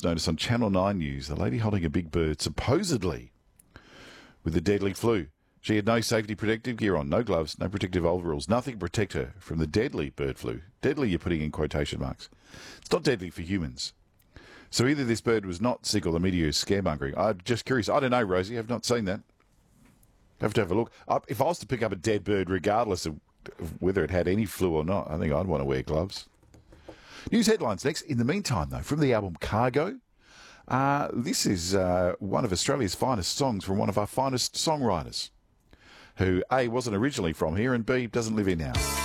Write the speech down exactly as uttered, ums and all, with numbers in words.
notice on Channel nine News, the lady holding a big bird, supposedly with the deadly flu. She had no safety protective gear on, no gloves, no protective overalls, nothing to protect her from the deadly bird flu. Deadly, you're putting in quotation marks. It's not deadly for humans. So either this bird was not sick or the media is scaremongering. I'm just curious. I don't know, Rosie. I've not seen that. I have to have a look. If I was to pick up a dead bird, regardless of whether it had any flu or not, I think I'd want to wear gloves. News headlines next. In the meantime, though, from the album Cargo, uh, this is uh, one of Australia's finest songs from one of our finest songwriters, who A, wasn't originally from here and B, doesn't live here now.